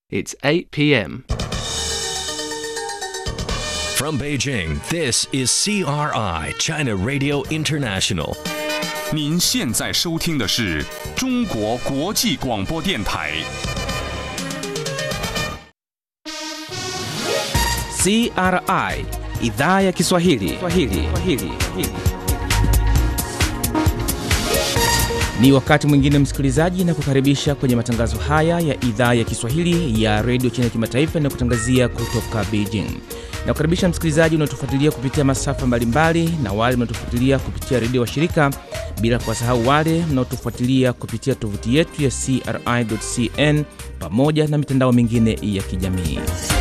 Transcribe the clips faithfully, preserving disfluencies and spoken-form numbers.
It's eight p.m. From Beijing, this is C R I, China Radio International. 您现在收听的是中国国际广播电台。 C R I, Idhaa ya Kiswahili. Kiswahili. Kiswahili. Ni wakati mwingine msikilizaji, na kukaribisha kwenye matangazo haya ya Idhaa ya Kiswahili ya Radio China Kimataifa na kutangazia kutoka Beijing. Na kukaribisha msikilizaji unaotufuatilia kupitia masafa mbalimbali na wale mnaotufuatilia kupitia redio wa shirika, bila kuwasahau wale mnaotufuatilia kupitia tovuti yetu ya c r i dot c n pamoja na mitandao mingine ya kijamii.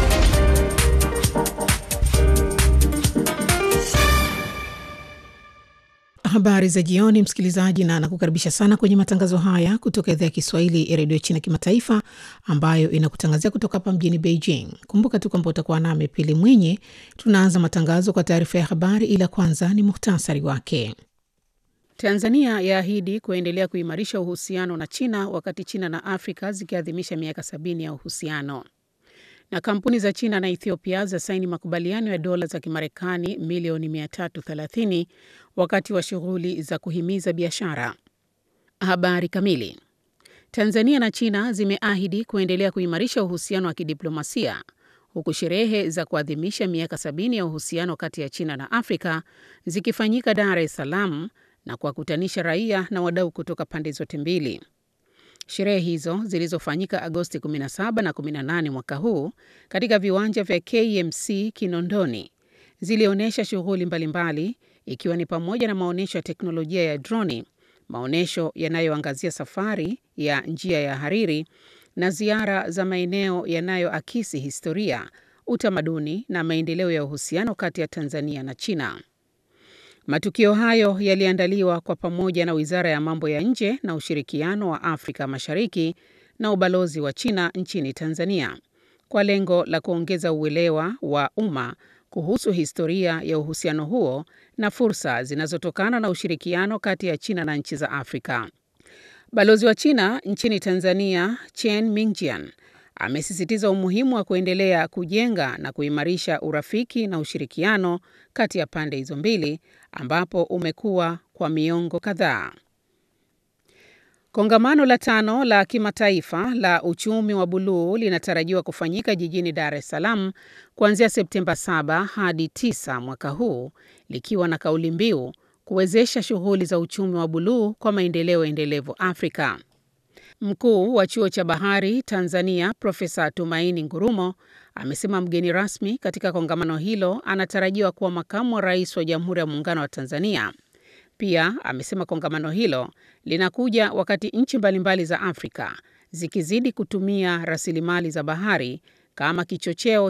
Habari za jioni msikilizaji, na nakukaribisha sana kwenye matangazo haya kutoka idhaa ya Kiswahili ya Radio China Kimataifa ambayo inakutangazia kutoka hapa mjini Beijing. Kumbuka tu kwamba utakuwa nami Pili Mwinyi. Tunaanza matangazo kwa taarifa ya habari, ila kwanza ni muhtasari wake. Tanzania yaahidi kuendelea kuimarisha uhusiano na China wakati China na Afrika zikiadhimisha miaka sabini ya uhusiano. Na kampuni za China na Ethiopia za saini makubaliano ya dola za Kimarekani milioni mia tatu thelathini wakati wa shughuli za kuhimiza biashara. Habari kamili. Tanzania na China zimeahidi kuendelea kuimarisha uhusiano wa kidiplomasia huku sherehe za kuadhimisha miaka sabini ya uhusiano kati ya China na Afrika zikifanyika Dar es Salaam na kuwakutanisha raia na wadau kutoka pande zote mbili. Sherehe hizo zilizofanyika Agosti kumi na saba na kumi na nane mwaka huu katika viwanja vya K M C Kinondoni zilionyesha shughuli mbalimbali, ikiwa ni pamoja na maonyesho ya teknolojia ya droni, maonyesho yanayoangazia safari ya njia ya hariri na ziara za maeneo yanayoakisi historia, utamaduni na maendeleo ya uhusiano kati ya Tanzania na China. Matukio hayo yaliandaliwa kwa pamoja na Wizara ya Mambo ya Nje na Ushirikiano wa Afrika Mashariki na Ubalozi wa China nchini Tanzania kwa lengo la kuongeza uelewa wa umma kuhusu historia ya uhusiano huo na fursa zinazotokana na ushirikiano kati ya China na nchi za Afrika. Balozi wa China nchini Tanzania, Chen Mingjian, amesisitiza umuhimu wa kuendelea kujenga na kuimarisha urafiki na ushirikiano kati ya pande hizo mbili ambapo umekuwa kwa miongo kadhaa. Kongamano la tano la kimataifa la uchumi wa buluu linatarajiwa kufanyika jijini Dar es Salaam kuanzia Septemba saba hadi tisa mwaka huu, likiwa na kauli mbiu kuwezesha shughuli za uchumi wa buluu kwa maendeleo endelevu Afrika. Mkuu wa Chuo cha Bahari Tanzania, Profesa Tumaini Ngurumo, amesema mgeni rasmi katika kongamano hilo anatarajiwa kuwa makamu wa rais wa Jamhuri ya Muungano wa Tanzania. Pia amesema kongamano hilo linakuja wakati nchi mbalimbali za Afrika zikizidi kutumia rasilimali za bahari kama kichocheo